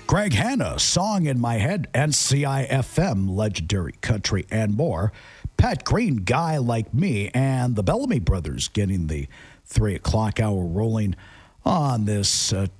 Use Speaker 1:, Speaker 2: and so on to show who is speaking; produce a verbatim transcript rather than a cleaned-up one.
Speaker 1: Greg Hanna, Song in My Head, N C I F M, Legendary Country, and more. Pat Green, Guy Like Me, and the Bellamy Brothers getting the three o'clock hour rolling on this uh,